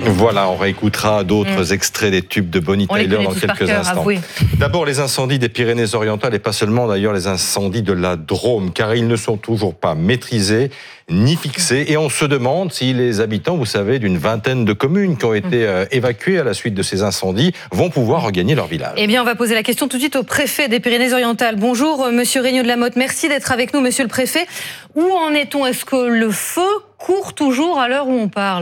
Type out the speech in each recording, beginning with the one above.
Voilà, on réécoutera d'autres extraits des tubes de Bonnie Tyler dans quelques instants. Avouez. D'abord, les incendies des Pyrénées-Orientales et pas seulement d'ailleurs les incendies de la Drôme, car ils ne sont toujours pas maîtrisés ni fixés. Et on se demande si les habitants, vous savez, d'une vingtaine de communes qui ont été évacuées à la suite de ces incendies vont pouvoir regagner leur village. Eh bien, on va poser la question tout de suite au préfet des Pyrénées-Orientales. Bonjour, monsieur Regnault de la Motte. Merci d'être avec nous, monsieur le préfet. Où en est-on ? Est-ce que le feu court toujours à l'heure où on parle ?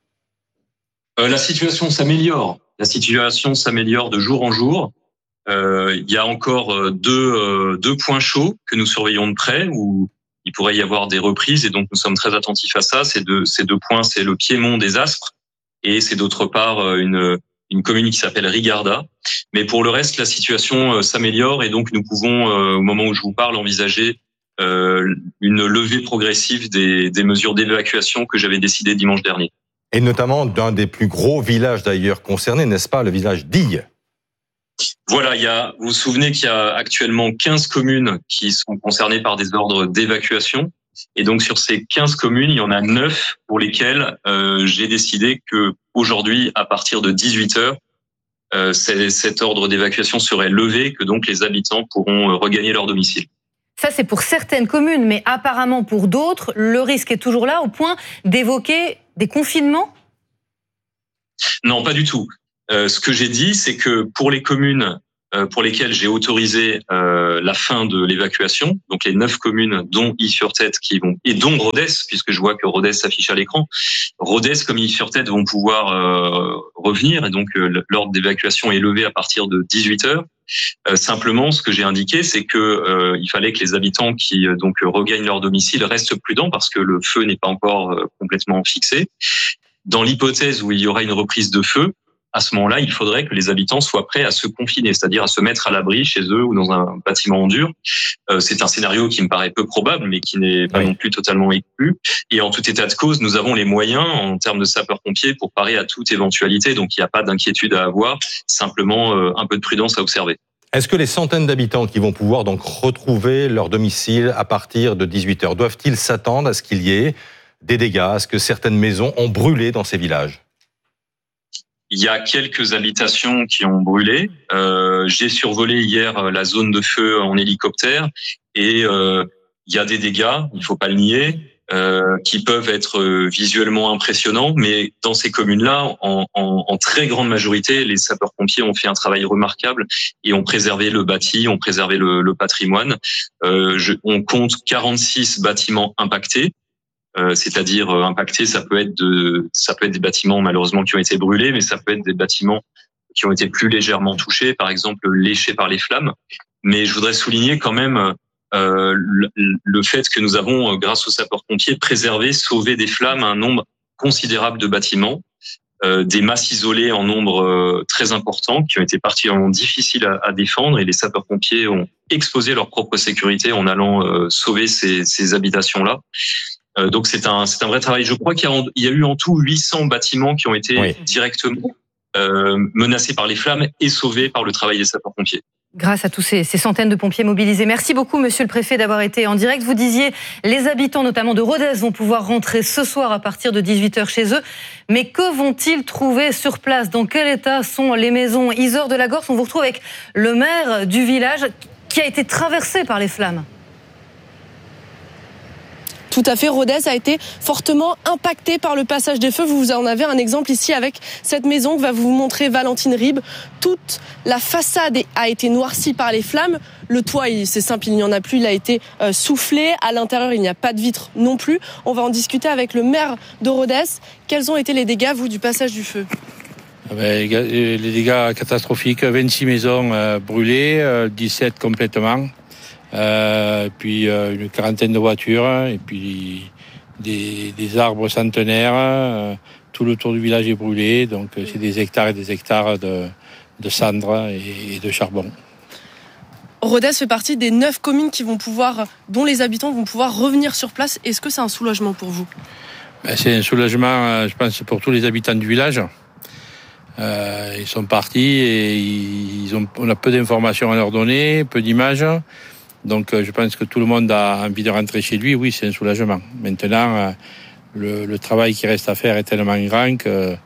La situation s'améliore. La situation s'améliore de jour en jour. Il y a encore deux points chauds que nous surveillons de près où il pourrait y avoir des reprises et donc nous sommes très attentifs à ça. Ces deux points, c'est le piémont des Aspres et c'est d'autre part une commune qui s'appelle Rigarda. Mais pour le reste, la situation s'améliore et donc nous pouvons, au moment où je vous parle, envisager une levée progressive des mesures d'évacuation que j'avais décidées dimanche dernier. Et notamment d'un des plus gros villages d'ailleurs concernés, n'est-ce pas, le village d'Ille ? Voilà, vous vous souvenez qu'il y a actuellement 15 communes qui sont concernées par des ordres d'évacuation. Et donc sur ces 15 communes, il y en a 9 pour lesquelles j'ai décidé que aujourd'hui, à partir de 18h, cet ordre d'évacuation serait levé, que donc les habitants pourront regagner leur domicile. Ça, c'est pour certaines communes, mais apparemment pour d'autres, le risque est toujours là au point d'évoquer des confinements ? Non, pas du tout. Ce que j'ai dit, c'est que pour les communes pour lesquelles j'ai autorisé la fin de l'évacuation, donc les 9 communes dont Ille-sur-Tête et dont Rodez, puisque je vois que Rodez s'affiche à l'écran, Rodez comme Ille-sur-Tête vont pouvoir revenir et donc l'ordre d'évacuation est levé à partir de 18h. Simplement, ce que j'ai indiqué, c'est que il fallait que les habitants qui donc regagnent leur domicile restent prudents parce que le feu n'est pas encore complètement fixé. Dans l'hypothèse où il y aura une reprise de feu, à ce moment-là, il faudrait que les habitants soient prêts à se confiner, c'est-à-dire à se mettre à l'abri chez eux ou dans un bâtiment en dur. C'est un scénario qui me paraît peu probable, mais qui n'est pas non plus totalement exclu. Et en tout état de cause, nous avons les moyens, en termes de sapeurs-pompiers, pour parer à toute éventualité. Donc, il n'y a pas d'inquiétude à avoir, simplement un peu de prudence à observer. Est-ce que les centaines d'habitants qui vont pouvoir donc retrouver leur domicile à partir de 18h, doivent-ils s'attendre à ce qu'il y ait des dégâts, à ce que certaines maisons ont brûlé dans ces villages ? Il y a quelques habitations qui ont brûlé. J'ai survolé hier la zone de feu en hélicoptère et il y a des dégâts, il ne faut pas le nier, qui peuvent être visuellement impressionnants. Mais dans ces communes-là, en très grande majorité, les sapeurs-pompiers ont fait un travail remarquable et ont préservé le bâti, ont préservé le patrimoine. On compte 46 bâtiments impactés. C'est-à-dire impactés, ça peut être des bâtiments malheureusement qui ont été brûlés, mais ça peut être des bâtiments qui ont été plus légèrement touchés, par exemple léchés par les flammes. Mais je voudrais souligner quand même le fait que nous avons, grâce aux sapeurs-pompiers, préservé, sauvé des flammes un nombre considérable de bâtiments, des masses isolées en nombre très important, qui ont été particulièrement difficiles à défendre, et les sapeurs-pompiers ont exposé leur propre sécurité en allant sauver ces habitations-là. Donc c'est un vrai travail. Je crois qu'il y a eu en tout 800 bâtiments qui ont été directement menacés par les flammes et sauvés par le travail des sapeurs-pompiers. Grâce à tous ces centaines de pompiers mobilisés. Merci beaucoup, monsieur le préfet, d'avoir été en direct. Vous disiez, les habitants, notamment de Rodez, vont pouvoir rentrer ce soir à partir de 18h chez eux. Mais que vont-ils trouver sur place ? Dans quel état sont les maisons ? Isor de la Gorce, on vous retrouve avec le maire du village qui a été traversé par les flammes. Tout à fait, Rodez a été fortement impacté par le passage des feux. Vous en avez un exemple ici avec cette maison que va vous montrer Valentine Ribes. Toute la façade a été noircie par les flammes. Le toit, c'est simple, il n'y en a plus, il a été soufflé. À l'intérieur, il n'y a pas de vitres non plus. On va en discuter avec le maire de Rodez. Quels ont été les dégâts, vous, du passage du feu ? Les dégâts catastrophiques, 26 maisons brûlées, 17 complètement. Puis une quarantaine de voitures et puis des arbres centenaires. Tout le tour du village est brûlé, donc c'est des hectares et des hectares de cendres et de charbon. Rodez fait partie des 9 communes dont les habitants vont pouvoir revenir sur place. Est-ce que c'est un soulagement pour vous ? C'est un soulagement, je pense, pour tous les habitants du village. Ils sont partis et on a peu d'informations à leur donner, peu d'images. Donc je pense que tout le monde a envie de rentrer chez lui. Oui, c'est un soulagement. Maintenant, le travail qui reste à faire est tellement grand que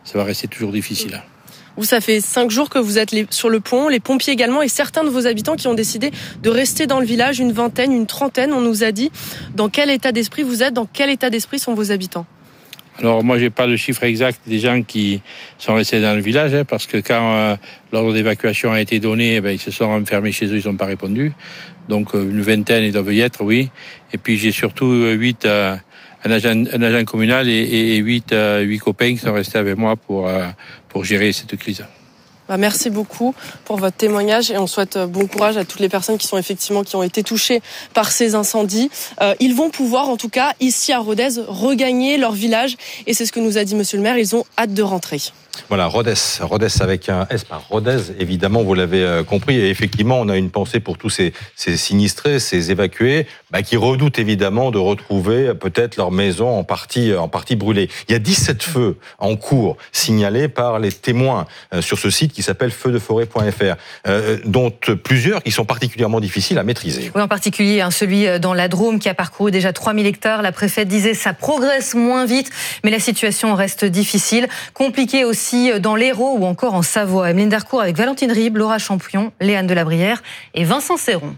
ça va rester toujours difficile. Vous, ça fait 5 jours que vous êtes sur le pont, les pompiers également, et certains de vos habitants qui ont décidé de rester dans le village, une vingtaine, une trentaine. On nous a dit dans quel état d'esprit vous êtes, dans quel état d'esprit sont vos habitants? Alors moi, j'ai pas le chiffre exact des gens qui sont restés dans le village, parce que quand l'ordre d'évacuation a été donné, ils se sont enfermés chez eux, ils n'ont pas répondu. Donc une vingtaine, ils doivent y être, oui. Et puis j'ai surtout 8... un agent communal et 8 copains qui sont restés avec moi pour gérer cette crise. Merci beaucoup pour votre témoignage et on souhaite bon courage à toutes les personnes qui ont été touchées par ces incendies. Ils vont pouvoir, en tout cas, ici à Rodez, regagner leur village et c'est ce que nous a dit monsieur le maire, ils ont hâte de rentrer. Voilà, Rodez avec un S, par Rodez, évidemment, vous l'avez compris. Et effectivement, on a une pensée pour tous ces sinistrés, ces évacués, qui redoutent évidemment de retrouver peut-être leur maison en partie brûlée. Il y a 17 feux en cours signalés par les témoins sur ce site qui s'appelle feudeforêt.fr, dont plusieurs qui sont particulièrement difficiles à maîtriser. Oui, en particulier celui dans la Drôme qui a parcouru déjà 3000 hectares. La préfète disait ça progresse moins vite, mais la situation reste difficile, compliquée aussi dans l'Hérault ou encore en Savoie. Emeline Darcourt avec Valentine Ribes, Laura Champion, Léane Delabrière et Vincent Serron.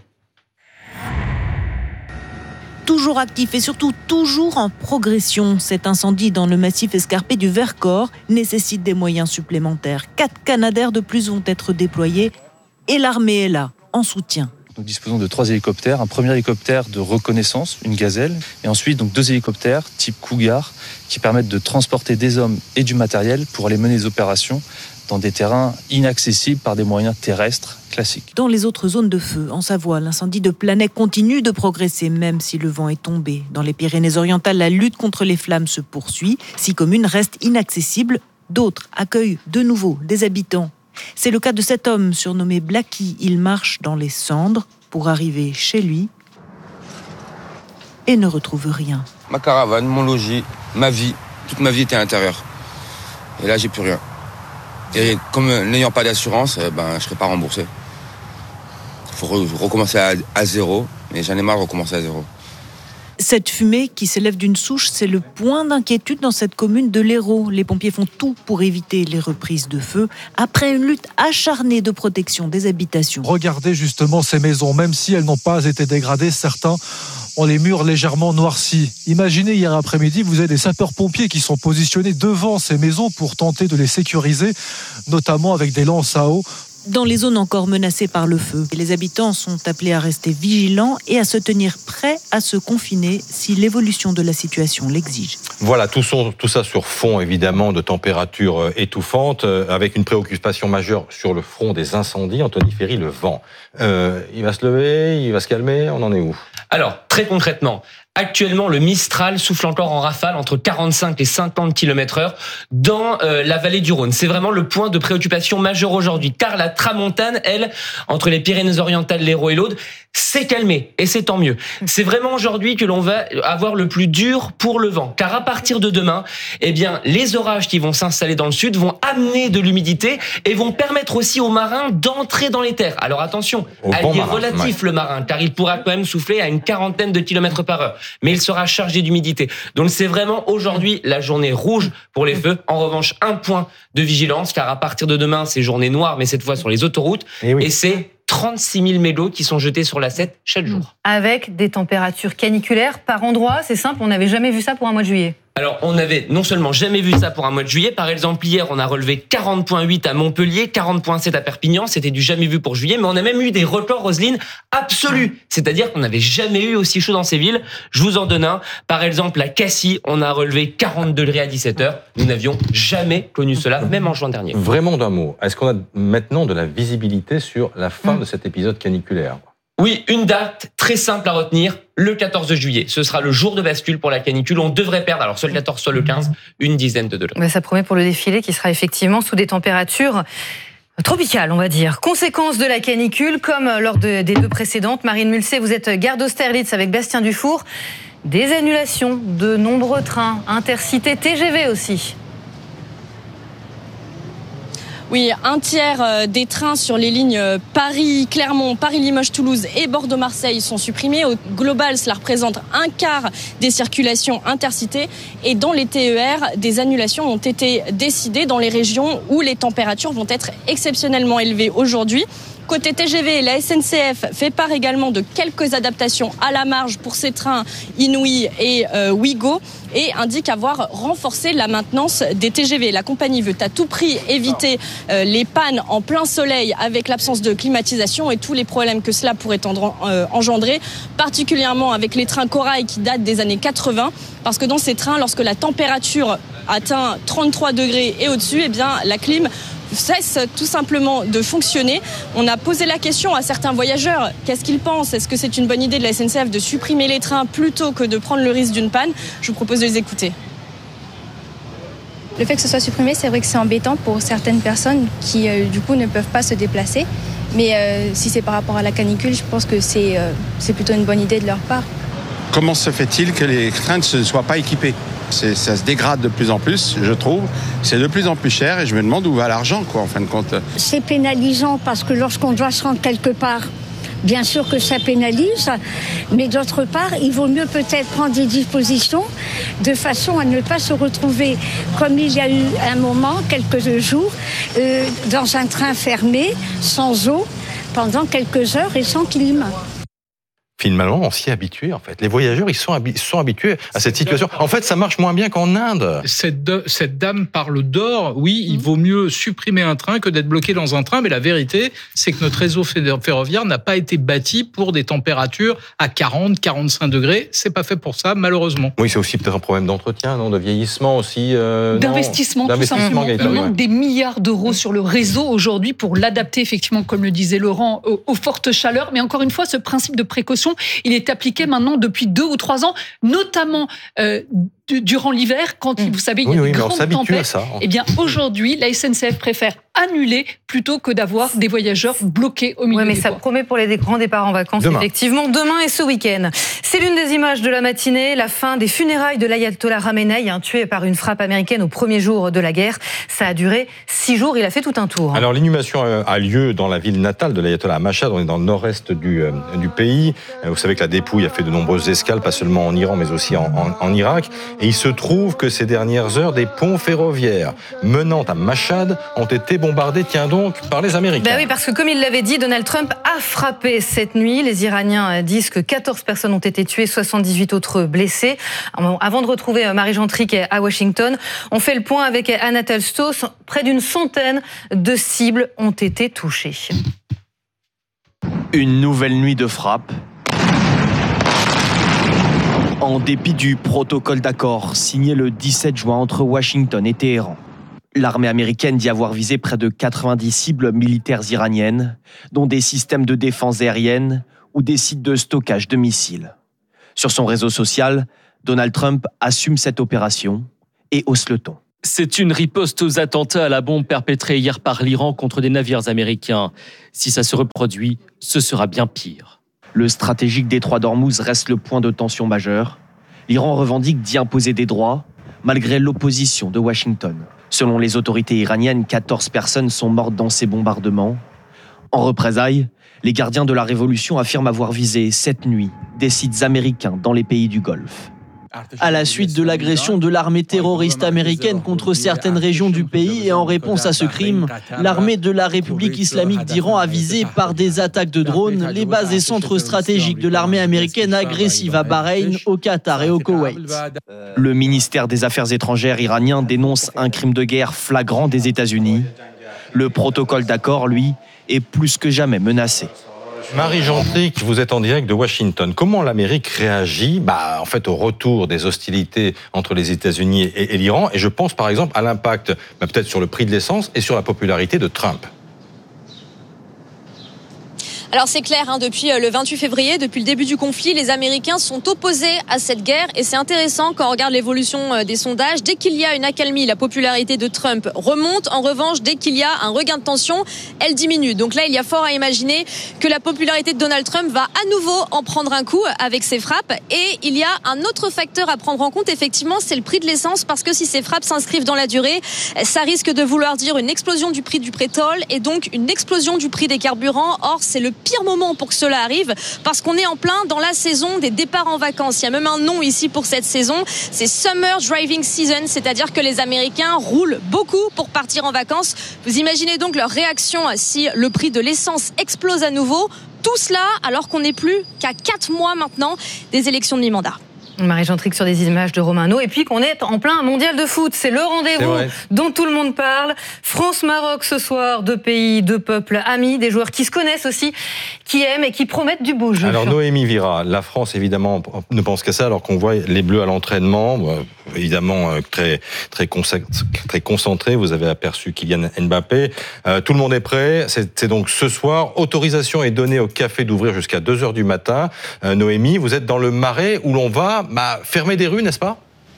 Toujours actif et surtout toujours en progression. Cet incendie dans le massif escarpé du Vercors nécessite des moyens supplémentaires. 4 Canadair de plus vont être déployés et l'armée est là, en soutien. Nous disposons de 3 hélicoptères. Un premier hélicoptère de reconnaissance, une Gazelle, et ensuite 2 hélicoptères type Cougar qui permettent de transporter des hommes et du matériel pour aller mener des opérations dans des terrains inaccessibles par des moyens terrestres classiques. Dans les autres zones de feu, en Savoie, l'incendie de Planay continue de progresser, même si le vent est tombé. Dans les Pyrénées-Orientales, la lutte contre les flammes se poursuit. 6 communes restent inaccessibles, d'autres accueillent de nouveau des habitants. C'est le cas de cet homme surnommé Blacky. Il marche dans les cendres pour arriver chez lui et ne retrouve rien. Ma caravane, mon logis, ma vie, toute ma vie était à l'intérieur. Et là, j'ai plus rien. Et comme n'ayant pas d'assurance, je ne serai pas remboursé. Il faut recommencer à zéro, et j'en ai marre de recommencer à zéro. Cette fumée qui s'élève d'une souche, c'est le point d'inquiétude dans cette commune de l'Hérault. Les pompiers font tout pour éviter les reprises de feu, après une lutte acharnée de protection des habitations. Regardez justement ces maisons, même si elles n'ont pas été dégradées, certains ont les murs légèrement noircis. Imaginez hier après-midi, vous avez des sapeurs-pompiers qui sont positionnés devant ces maisons pour tenter de les sécuriser, notamment avec des lances à eau. Dans les zones encore menacées par le feu, les habitants sont appelés à rester vigilants et à se tenir prêts à se confiner si l'évolution de la situation l'exige. Voilà, tout ça sur fond évidemment de températures étouffantes, avec une préoccupation majeure sur le front des incendies. Anthony Ferry, le vent, il va se lever, il va se calmer, on en est où ? Alors, très concrètement, actuellement, le Mistral souffle encore en rafale entre 45 et 50 km/h dans la vallée du Rhône. C'est vraiment le point de préoccupation majeur aujourd'hui, car la tramontane, elle, entre les Pyrénées-Orientales, l'Hérault et l'Aude, s'est calmée, et c'est tant mieux. C'est vraiment aujourd'hui que l'on va avoir le plus dur pour le vent, car à partir de demain, les orages qui vont s'installer dans le sud vont amener de l'humidité et vont permettre aussi aux marins d'entrer dans les terres. Alors attention, il est relatif le marin, car il pourra quand même souffler à une 40aine de km/h, mais il sera chargé d'humidité. Donc c'est vraiment aujourd'hui la journée rouge pour les feux. En revanche, un point de vigilance, car à partir de demain, c'est journée noire, mais cette fois sur les autoroutes, et c'est 36 000 mégots qui sont jetés sur l'A7 chaque jour. Avec des températures caniculaires par endroit, c'est simple, on n'avait jamais vu ça pour un mois de juillet. Alors, on n'avait non seulement jamais vu ça pour un mois de juillet, par exemple, hier, on a relevé 40,8 à Montpellier, 40,7 à Perpignan, c'était du jamais vu pour juillet, mais on a même eu des records, Roselyne, absolus. C'est-à-dire qu'on n'avait jamais eu aussi chaud dans ces villes. Je vous en donne un. Par exemple, à Cassis, on a relevé 40 degrés à 17h. Nous n'avions jamais connu cela, même en juin dernier. Vraiment d'un mot, est-ce qu'on a maintenant de la visibilité sur la fin de cet épisode caniculaire ? Oui, une date très simple à retenir, le 14 juillet. Ce sera le jour de bascule pour la canicule. On devrait perdre, alors soit le 14, soit le 15, une dizaine de degrés. Ça promet pour le défilé qui sera effectivement sous des températures tropicales, on va dire. Conséquence de la canicule, comme lors des 2 précédentes. Marine Mulsé, vous êtes gare d'Austerlitz avec Bastien Dufour. Des annulations de nombreux trains, intercités, TGV aussi. Oui, un tiers des trains sur les lignes Paris-Clermont, Paris-Limoges-Toulouse et Bordeaux-Marseille sont supprimés. Au global, cela représente un quart des circulations intercités. Et dans les TER, des annulations ont été décidées dans les régions où les températures vont être exceptionnellement élevées aujourd'hui. Côté TGV, la SNCF fait part également de quelques adaptations à la marge pour ces trains Inouï et Ouigo et indique avoir renforcé la maintenance des TGV. La compagnie veut à tout prix éviter les pannes en plein soleil avec l'absence de climatisation et tous les problèmes que cela pourrait engendrer, particulièrement avec les trains Corail qui datent des années 80, parce que dans ces trains, lorsque la température atteint 33 degrés et au-dessus, eh bien, la clim cesse tout simplement de fonctionner. On a posé la question à certains voyageurs, qu'est-ce qu'ils pensent ? Est-ce que c'est une bonne idée de la SNCF de supprimer les trains plutôt que de prendre le risque d'une panne ? Je vous propose de les écouter. Le fait que ce soit supprimé, c'est vrai que c'est embêtant pour certaines personnes qui du coup ne peuvent pas se déplacer. Mais si c'est par rapport à la canicule, je pense que c'est plutôt une bonne idée de leur part. Comment se fait-il que les trains ne soient pas équipés ? Ça se dégrade de plus en plus, je trouve. C'est de plus en plus cher et je me demande où va l'argent, en fin de compte. C'est pénalisant parce que lorsqu'on doit se rendre quelque part, bien sûr que ça pénalise, mais d'autre part, il vaut mieux peut-être prendre des dispositions de façon à ne pas se retrouver, comme il y a eu un moment, quelques jours, dans un train fermé, sans eau, pendant quelques heures et sans clim. Finalement, on s'y est habitué, en fait. Les voyageurs, ils sont habitués à cette situation. En fait, ça marche moins bien qu'en Inde. Cette dame parle d'or. Oui, il vaut mieux supprimer un train que d'être bloqué dans un train. Mais la vérité, c'est que notre réseau ferroviaire n'a pas été bâti pour des températures à 40, 45 degrés. C'est pas fait pour ça, malheureusement. Oui, c'est aussi peut-être un problème d'entretien, non, de vieillissement aussi. D'investissement, tout simplement. Il manque des milliards d'euros sur le réseau aujourd'hui pour l'adapter, effectivement, comme le disait Laurent, aux fortes chaleurs. Mais encore une fois, ce principe de précaution, il est appliqué maintenant depuis 2 ou 3 ans, notamment durant l'hiver, quand vous savez, il y a des grandes tempêtes. Eh bien, aujourd'hui, la SNCF préfère annuler plutôt que d'avoir des voyageurs bloqués au milieu des voies. Mais ça promet pour les grands départs en vacances, effectivement, demain et ce week-end. C'est l'une des images de la matinée, la fin des funérailles de l'ayatollah Khamenei, tué par une frappe américaine au premier jour de la guerre. Ça a duré 6 jours, il a fait tout un tour. Alors, l'inhumation a lieu dans la ville natale de l'ayatollah à Mashhad, on est dans le nord-est du pays. Vous savez que la dépouille a fait de nombreuses escales, pas seulement en Iran, mais aussi en Irak. Et il se trouve que ces dernières heures, des ponts ferroviaires menant à Mashhad ont été bombardés, tiens donc, par les Américains. Oui, parce que comme il l'avait dit, Donald Trump a frappé cette nuit. Les Iraniens disent que 14 personnes ont été tuées, 78 autres blessées. Avant de retrouver Marie Gentric à Washington, on fait le point avec Anatole Stos. Près d'une centaine de cibles ont été touchées. Une nouvelle nuit de frappe. En dépit du protocole d'accord signé le 17 juin entre Washington et Téhéran. L'armée américaine dit avoir visé près de 90 cibles militaires iraniennes, dont des systèmes de défense aérienne ou des sites de stockage de missiles. Sur son réseau social, Donald Trump assume cette opération et hausse le ton. C'est une riposte aux attentats à la bombe perpétrés hier par l'Iran contre des navires américains. Si ça se reproduit, ce sera bien pire. Le stratégique détroit d'Ormuz reste le point de tension majeur. L'Iran revendique d'y imposer des droits, malgré l'opposition de Washington. Selon les autorités iraniennes, 14 personnes sont mortes dans ces bombardements. En représailles, les gardiens de la révolution affirment avoir visé cette nuit des sites américains dans les pays du Golfe. À la suite de l'agression de l'armée terroriste américaine contre certaines régions du pays et en réponse à ce crime, l'armée de la République islamique d'Iran a visé par des attaques de drones les bases et centres stratégiques de l'armée américaine agressive à Bahreïn, au Qatar et au Koweït. Le ministère des Affaires étrangères iranien dénonce un crime de guerre flagrant des États-Unis. Le protocole d'accord, lui, est plus que jamais menacé. Marie Gentric, vous êtes en direct de Washington. Comment l'Amérique réagit en fait, au retour des hostilités entre les États-Unis et l'Iran ? Et je pense par exemple à l'impact peut-être sur le prix de l'essence et sur la popularité de Trump. Alors c'est clair, depuis le 28 février, depuis le début du conflit, les Américains sont opposés à cette guerre et c'est intéressant quand on regarde l'évolution des sondages. Dès qu'il y a une accalmie, la popularité de Trump remonte. En revanche, dès qu'il y a un regain de tension, elle diminue. Donc là, il y a fort à imaginer que la popularité de Donald Trump va à nouveau en prendre un coup avec ses frappes. Et il y a un autre facteur à prendre en compte, effectivement, c'est le prix de l'essence, parce que si ces frappes s'inscrivent dans la durée, ça risque de vouloir dire une explosion du prix du pétrole et donc une explosion du prix des carburants. Or, c'est le pire moment pour que cela arrive, parce qu'on est en plein dans la saison des départs en vacances. Il y a même un nom ici pour cette saison, c'est Summer Driving Season, c'est-à-dire que les Américains roulent beaucoup pour partir en vacances. Vous imaginez donc leur réaction si le prix de l'essence explose à nouveau. Tout cela alors qu'on n'est plus qu'à 4 mois maintenant des élections de mi-mandat. Marie-Jean Tric sur des images de Romano. Et puis qu'on est en plein mondial de foot. C'est le rendez-vous dont tout le monde parle. France-Maroc ce soir, 2 pays, 2 peuples amis, des joueurs qui se connaissent aussi, qui aiment et qui promettent du beau jeu. Alors Noémie Vira, la France évidemment ne pense qu'à ça alors qu'on voit les Bleus à l'entraînement, évidemment très concentrés. Vous avez aperçu Kylian Mbappé. Tout le monde est prêt. C'est donc ce soir. Autorisation est donnée au café d'ouvrir jusqu'à 2h du matin. Noémie, vous êtes dans le Marais où l'on va fermer des rues, n'est-ce pas ?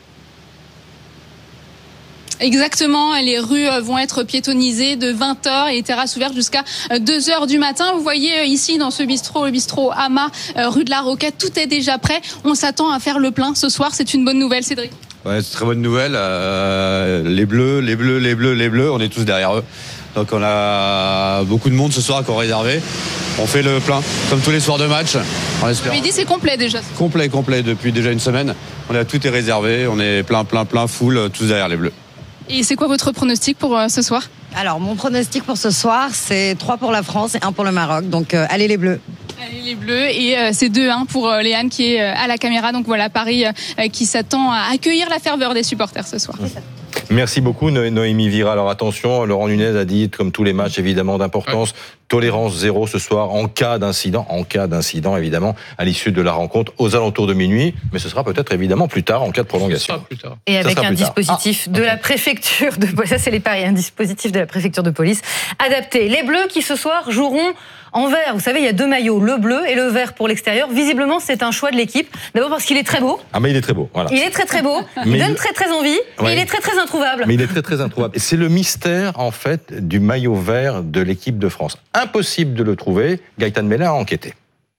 Exactement, les rues vont être piétonnisées de 20h et les terrasses ouvertes jusqu'à 2h du matin. Vous voyez ici dans ce bistrot, le bistrot Hama, rue de la Roquette, tout est déjà prêt. On s'attend à faire le plein ce soir, c'est une bonne nouvelle, Cédric. Ouais, c'est une très bonne nouvelle. Les bleus, on est tous derrière eux. Donc on a beaucoup de monde ce soir qu'on a réservé. On fait le plein, comme tous les soirs de match. Midi, c'est complet déjà. Complet, depuis déjà une semaine. Tout est réservé, on est plein, full, tous derrière les bleus. Et c'est quoi votre pronostic pour ce soir ? Alors, mon pronostic pour ce soir, c'est 3 pour la France et 1 pour le Maroc. Donc, allez les bleus. Allez les bleus, et c'est 2-1 pour Léane qui est à la caméra. Donc voilà, Paris qui s'attend à accueillir la ferveur des supporters ce soir. Merci beaucoup Noémie Vira. Alors attention, Laurent Nunez a dit, comme tous les matchs évidemment d'importance, tolérance zéro ce soir en cas d'incident évidemment, à l'issue de la rencontre aux alentours de minuit, mais ce sera peut-être évidemment plus tard en cas de prolongation. Et avec un dispositif de la préfecture de police, ça c'est les paris, un dispositif de la préfecture de police adapté. Les Bleus qui ce soir joueront en vert. Vous savez, il y a 2 maillots, le bleu et le vert pour l'extérieur. Visiblement, c'est un choix de l'équipe. D'abord parce qu'il est très beau. Ah mais il est très beau, voilà. Il est très beau, il donne très envie, et il est très introuvable. Mais il est très introuvable. Et c'est le mystère, en fait, du maillot vert de l'équipe de France. Impossible de le trouver. Gaëtan Mella a enquêté.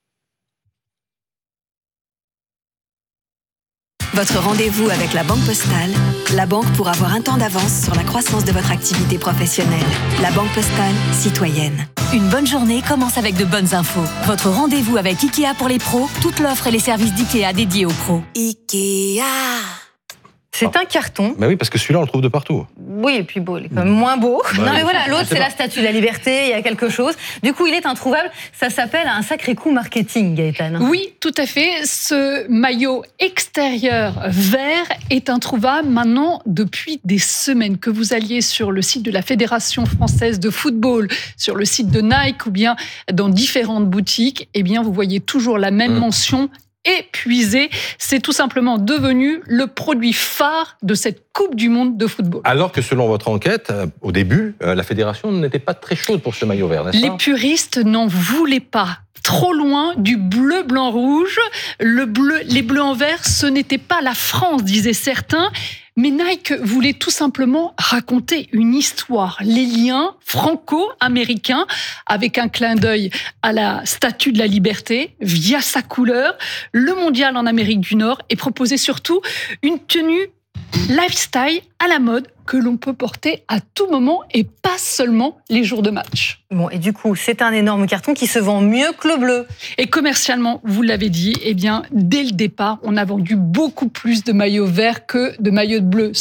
Votre rendez-vous avec la Banque Postale, la banque pour avoir un temps d'avance sur la croissance de votre activité professionnelle. La Banque Postale, citoyenne. Une bonne journée commence avec de bonnes infos. Votre rendez-vous avec Ikea pour les pros, toute l'offre et les services d'Ikea dédiés aux pros. Ikea. C'est un carton. Bah oui, parce que celui-là, on le trouve de partout. Oui, et puis beau, il est quand même moins beau. Non, mais voilà, l'autre, c'est la Statue de la Liberté, il y a quelque chose. Du coup, il est introuvable. Ça s'appelle un sacré coup marketing, Gaëtane. Oui, tout à fait. Ce maillot extérieur vert est introuvable maintenant depuis des semaines. Que vous alliez sur le site de la Fédération française de football, sur le site de Nike ou bien dans différentes boutiques, eh bien, vous voyez toujours la même mention. Épuisé, c'est tout simplement devenu le produit phare de cette Coupe du Monde de football. Alors que selon votre enquête, au début, la fédération n'était pas très chaude pour ce maillot vert, n'est-ce pas ? Les puristes n'en voulaient pas. Trop loin du bleu, blanc, rouge. Les bleus en vert, ce n'était pas la France, disaient certains. Mais Nike voulait tout simplement raconter une histoire, les liens franco-américains, avec un clin d'œil à la Statue de la Liberté, via sa couleur, le mondial en Amérique du Nord, et proposer surtout une tenue lifestyle à la mode que l'on peut porter à tout moment et pas seulement les jours de match. Bon, et du coup, c'est un énorme carton qui se vend mieux que le bleu. Et commercialement, vous l'avez dit, eh bien, dès le départ, on a vendu beaucoup plus de maillots verts que de maillots de bleu.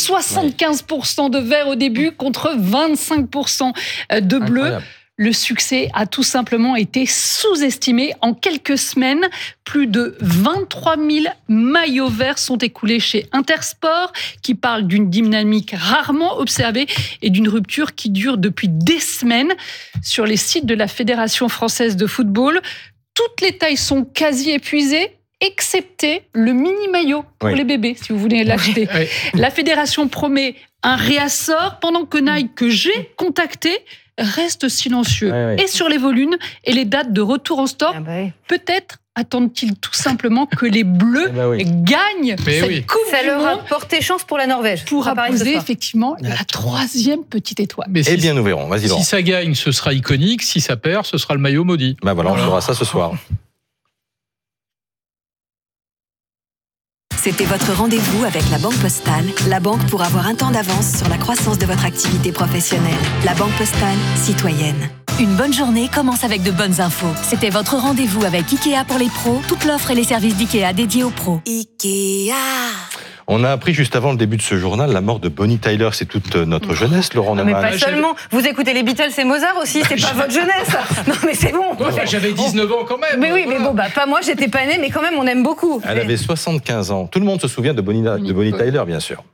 75% de vert au début contre 25% de bleu. Incroyable. Le succès a tout simplement été sous-estimé. En quelques semaines, plus de 23 000 maillots verts sont écoulés chez Intersport, qui parle d'une dynamique rarement observée et d'une rupture qui dure depuis des semaines. Sur les sites de la Fédération française de football, toutes les tailles sont quasi épuisées, excepté le mini-maillot pour les bébés, si vous voulez l'acheter. La fédération promet un réassort, pendant que Nike, que j'ai contacté, restent silencieux. Et sur les volumes et les dates de retour en store, peut-être attendent-ils tout simplement que les Bleus gagnent cette Coupe ça du leur Monde a porté chance pour la Norvège. Pour apposer effectivement la 3e petite étoile. Mais nous verrons. Vas-y, Laurent. Si ça gagne, ce sera iconique. Si ça perd, ce sera le maillot maudit. On verra ça ce soir. C'était votre rendez-vous avec la Banque Postale, la banque pour avoir un temps d'avance sur la croissance de votre activité professionnelle. La Banque Postale, citoyenne. Une bonne journée commence avec de bonnes infos. C'était votre rendez-vous avec Ikea pour les pros, toute l'offre et les services d'Ikea dédiés aux pros. Ikea. On a appris juste avant le début de ce journal la mort de Bonnie Tyler. C'est toute notre jeunesse, Laurent Neumann. Mais pas seulement. Vous écoutez les Beatles et Mozart aussi, c'est pas votre jeunesse. Non mais c'est bon. J'avais 19 ans quand même. Mais oui, mais bon, pas moi, j'étais pas née, mais quand même, on aime beaucoup. Elle avait 75 ans. Tout le monde se souvient de Bonnie Tyler, bien sûr.